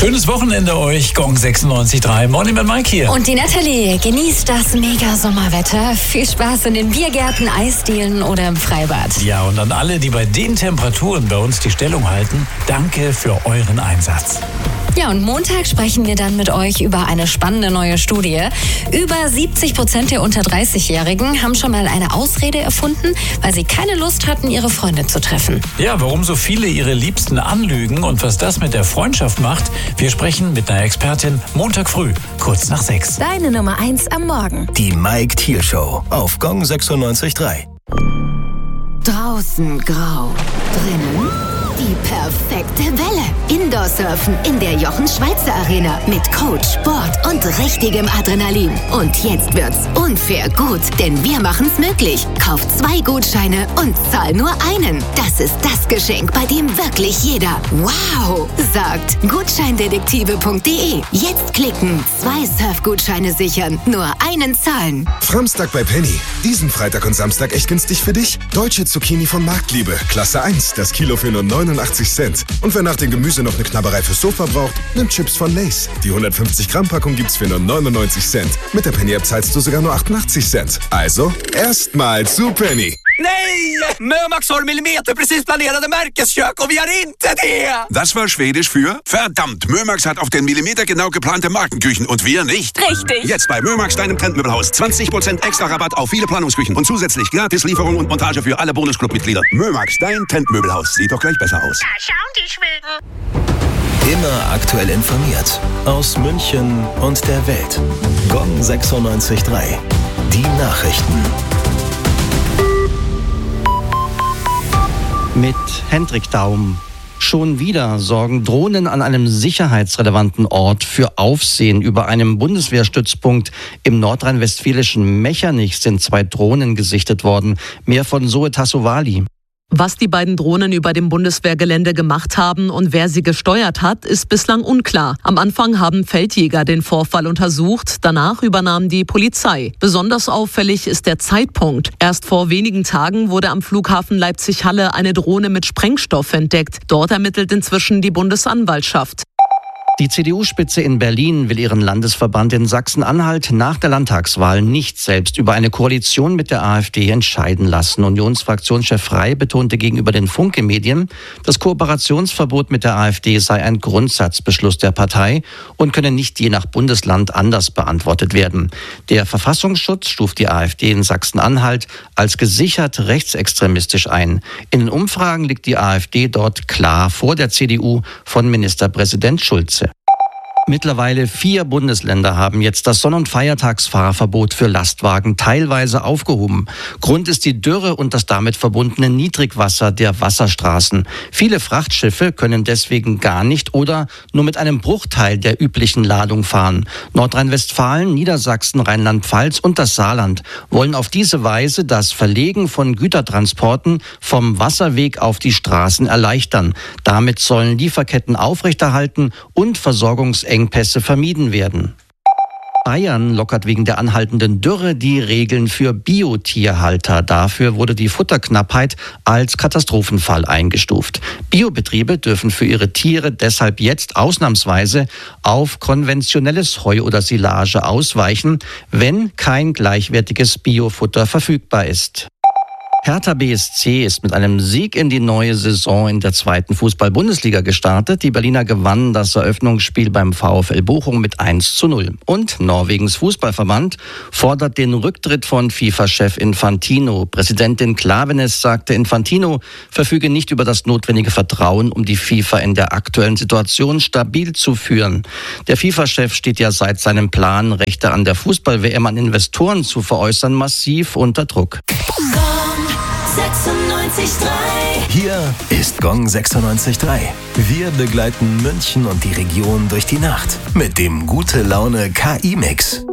Schönes Wochenende euch, Gong 96.3. Morning mit Mike hier. Und die Natalie, genießt das Mega-Sommerwetter. Viel Spaß in den Biergärten, Eisdielen oder im Freibad. Ja, und an alle, die bei den Temperaturen bei uns die Stellung halten, danke für euren Einsatz. Ja, und Montag sprechen wir dann mit euch über eine spannende neue Studie. Über 70% der unter 30-Jährigen haben schon mal eine Ausrede erfunden, weil sie keine Lust hatten, ihre Freundin zu treffen. Ja, warum so viele ihre Liebsten anlügen und was das mit der Freundschaft macht, wir sprechen mit einer Expertin Montag früh, kurz nach 6. Deine Nummer 1 am Morgen. Die Mike Thiel Show auf Gong 96.3. Draußen grau, drinnen die perfekte Welle. Indoor-Surfen in der Jochen-Schweizer Arena mit Coach, Sport und richtigem Adrenalin. Und jetzt wird's unfair gut, denn wir machen's möglich. Kauf 2 Gutscheine und zahl nur einen. Das ist das Geschenk, bei dem wirklich jeder wow sagt. Gutscheindetektive.de. Jetzt klicken, 2 Surfgutscheine sichern, nur einen zahlen. Framstag bei Penny. Diesen Freitag und Samstag echt günstig für dich. Deutsche Zucchini von Marktliebe. Klasse 1. Das Kilo für nur 89 Cent. Und wer nach dem Gemüse noch eine Knabberei fürs Sofa braucht, nimmt Chips von Lay's. Die 150 Gramm Packung gibt's für nur 99 Cent. Mit der Penny App zahlst du sogar nur 88 Cent. Also, erstmal zu Penny. Nej! Mömax har millimeter precis planerade Märkeskök och vi har inte det! Das war Schwedisch für verdammt, Mömax hat auf den Millimeter genau geplante Markenküchen und wir nicht. Richtig. Jetzt bei Mömax, deinem Trendmöbelhaus. 20% extra Rabatt auf viele Planungsküchen und zusätzlich gratis Lieferung und Montage für alle Bonusclub-Mitglieder. Mömax, dein Trendmöbelhaus. Sieht doch gleich besser aus. Da schauen die Schweden. Immer aktuell informiert. Aus München und der Welt. Gong 96.3. Die Nachrichten. Mit Hendrik Daum. Schon wieder sorgen Drohnen an einem sicherheitsrelevanten Ort für Aufsehen. Über einem Bundeswehrstützpunkt im nordrhein-westfälischen Mechernich sind 2 Drohnen gesichtet worden. Mehr von Zoe Tassovali. Was die beiden Drohnen über dem Bundeswehrgelände gemacht haben und wer sie gesteuert hat, ist bislang unklar. Am Anfang haben Feldjäger den Vorfall untersucht, danach übernahm die Polizei. Besonders auffällig ist der Zeitpunkt. Erst vor wenigen Tagen wurde am Flughafen Leipzig-Halle eine Drohne mit Sprengstoff entdeckt. Dort ermittelt inzwischen die Bundesanwaltschaft. Die CDU-Spitze in Berlin will ihren Landesverband in Sachsen-Anhalt nach der Landtagswahl nicht selbst über eine Koalition mit der AfD entscheiden lassen. Unionsfraktionschef Frey betonte gegenüber den Funke-Medien, das Kooperationsverbot mit der AfD sei ein Grundsatzbeschluss der Partei und könne nicht je nach Bundesland anders beantwortet werden. Der Verfassungsschutz stuft die AfD in Sachsen-Anhalt als gesichert rechtsextremistisch ein. In den Umfragen liegt die AfD dort klar vor der CDU von Ministerpräsident Schulze. Mittlerweile 4 Bundesländer haben jetzt das Sonn- und Feiertagsfahrverbot für Lastwagen teilweise aufgehoben. Grund ist die Dürre und das damit verbundene Niedrigwasser der Wasserstraßen. Viele Frachtschiffe können deswegen gar nicht oder nur mit einem Bruchteil der üblichen Ladung fahren. Nordrhein-Westfalen, Niedersachsen, Rheinland-Pfalz und das Saarland wollen auf diese Weise das Verlegen von Gütertransporten vom Wasserweg auf die Straßen erleichtern. Damit sollen Lieferketten aufrechterhalten und Versorgungsengpässe vermieden werden. Bayern lockert wegen der anhaltenden Dürre die Regeln für Biotierhalter. Dafür wurde die Futterknappheit als Katastrophenfall eingestuft. Biobetriebe dürfen für ihre Tiere deshalb jetzt ausnahmsweise auf konventionelles Heu oder Silage ausweichen, wenn kein gleichwertiges Biofutter verfügbar ist. Hertha BSC ist mit einem Sieg in die neue Saison in der 2. Fußball-Bundesliga gestartet. Die Berliner gewannen das Eröffnungsspiel beim VfL Bochum mit 1:0. Und Norwegens Fußballverband fordert den Rücktritt von FIFA-Chef Infantino. Präsidentin Klaveness sagte, Infantino verfüge nicht über das notwendige Vertrauen, um die FIFA in der aktuellen Situation stabil zu führen. Der FIFA-Chef steht ja seit seinem Plan, Rechte an der Fußball-WM an Investoren zu veräußern, massiv unter Druck. 96.3. Hier ist Gong 96.3. Wir begleiten München und die Region durch die Nacht mit dem Gute Laune KI-Mix.